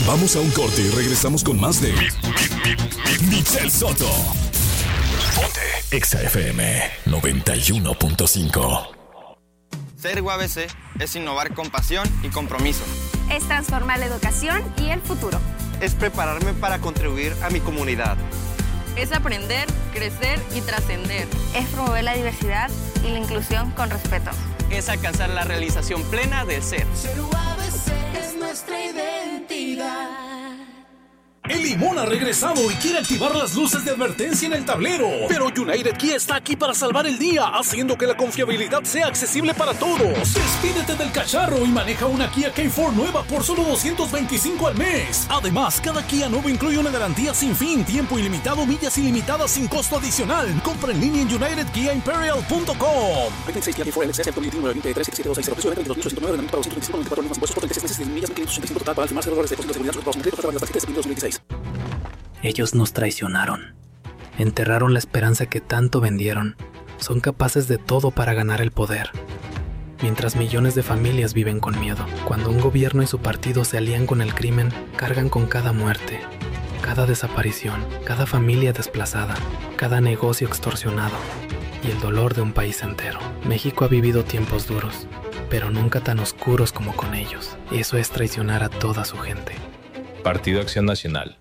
Vamos a un corte y regresamos con más de Michelle Soto. Ponte Exa FM 91.5. Ser UABC es innovar con pasión y compromiso. Es transformar la educación y el futuro. Es prepararme para contribuir a mi comunidad. Es aprender, crecer y trascender. Es promover la diversidad y la inclusión con respeto. Es alcanzar la realización plena del ser. Ser UABC es nuestra identidad. El Limón ha regresado y quiere activar las luces de advertencia en el tablero. Pero United Kia está aquí para salvar el día, haciendo que la confiabilidad sea accesible para todos. Despídete del cacharro y maneja una Kia K4 nueva por solo $225 al mes. Además, cada Kia nuevo incluye una garantía sin fin, tiempo ilimitado, millas ilimitadas sin costo adicional. Compra en línea en unitedkiaimperial.com. 26 Kia K4 LX, 2023, 7726, precio de venta 22.109, para 225, 24 impuestos por 36 meses, millas 1585 total, para firmarse errores de depósito de seguridad, los créditos para las tarjetas de 2016. Ellos nos traicionaron. Enterraron la esperanza que tanto vendieron. Son capaces de todo para ganar el poder. Mientras millones de familias viven con miedo. Cuando un gobierno y su partido se alían con el crimen, cargan con cada muerte, cada desaparición, cada familia desplazada, cada negocio extorsionado y el dolor de un país entero. México ha vivido tiempos duros, pero nunca tan oscuros como con ellos. Eso es traicionar a toda su gente. Partido Acción Nacional.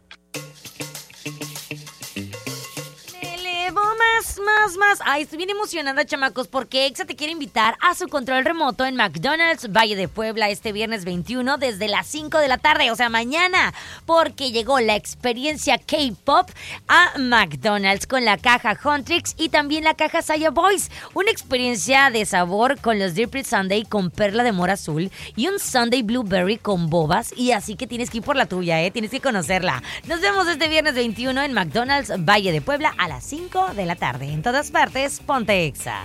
Más. Ay, estoy bien emocionada, chamacos, porque Exa te quiere invitar a su control remoto en McDonald's Valle de Puebla este viernes 21 desde las 5 de la tarde, o sea, mañana, porque llegó la experiencia K-Pop a McDonald's con la caja Huntrix y también la caja Saya Boys. Una experiencia de sabor con los Deep Fried Sundae con perla de mora azul y un Sundae Blueberry con bobas, y así que tienes que ir por la tuya, tienes que conocerla. Nos vemos este viernes 21 en McDonald's Valle de Puebla a las 5 de la tarde. En todas partes, ponte Exa.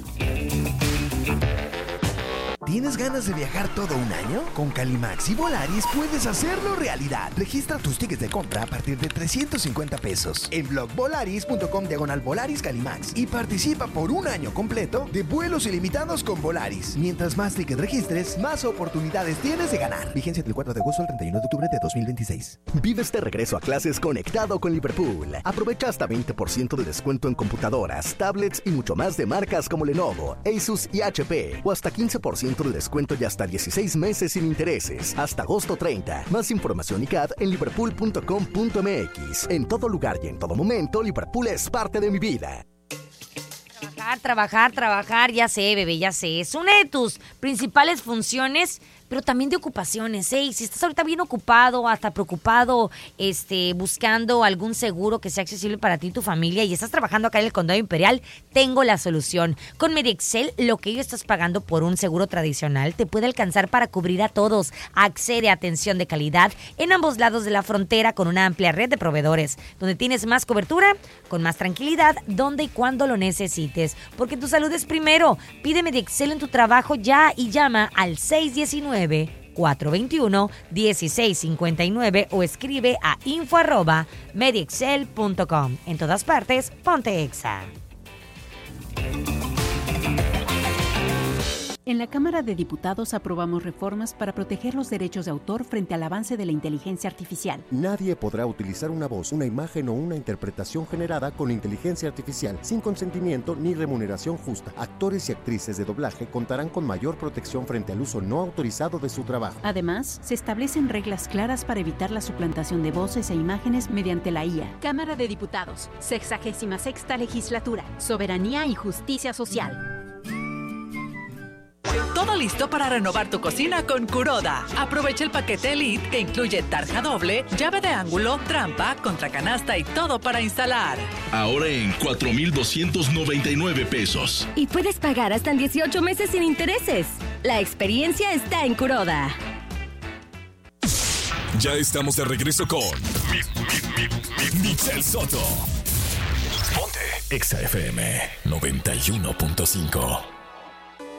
¿Tienes ganas de viajar todo un año? Con Calimax y Volaris puedes hacerlo realidad. Registra tus tickets de compra a partir de $350 en blogvolaris.com/Volaris Calimax y participa por un año completo de vuelos ilimitados con Volaris. Mientras más tickets registres, más oportunidades tienes de ganar. Vigencia del 4 de agosto al 31 de octubre de 2026. Vive este regreso a clases conectado con Liverpool. Aprovecha hasta 20% de descuento en computadoras, tablets y mucho más de marcas como Lenovo, Asus y HP. O hasta 15% de descuento y hasta 16 meses sin intereses. Hasta agosto 30. Más información y CAD en liverpool.com.mx. En todo lugar y en todo momento, Liverpool es parte de mi vida. Trabajar, ya sé, bebé, ya sé. Es una de tus principales funciones, pero también de ocupaciones, Y si estás ahorita bien ocupado, hasta preocupado, buscando algún seguro que sea accesible para ti y tu familia, y estás trabajando acá en el Condado Imperial, tengo la solución. Con MediExcel, lo que ellos estás pagando por un seguro tradicional te puede alcanzar para cubrir a todos. Accede a atención de calidad en ambos lados de la frontera con una amplia red de proveedores, donde tienes más cobertura, con más tranquilidad, donde y cuando lo necesites. Porque tu salud es primero. Pide MediExcel en tu trabajo ya y llama al 619-421-1659 o escribe a info@mediexcel.com. En todas partes, ponte Exa. En la Cámara de Diputados aprobamos reformas para proteger los derechos de autor frente al avance de la inteligencia artificial. Nadie podrá utilizar una voz, una imagen o una interpretación generada con inteligencia artificial sin consentimiento ni remuneración justa. Actores y actrices de doblaje contarán con mayor protección frente al uso no autorizado de su trabajo. Además, se establecen reglas claras para evitar la suplantación de voces e imágenes mediante la IA. Cámara de Diputados, 66ª Legislatura, Soberanía y Justicia Social. Todo listo para renovar tu cocina con Kuroda. Aprovecha el paquete Elite que incluye tarja doble, llave de ángulo, trampa, contracanasta y todo para instalar. Ahora en $4,299. Y puedes pagar hasta en 18 meses sin intereses. La experiencia está en Kuroda. Ya estamos de regreso con Michelle Soto. Ponte Exa FM 91.5.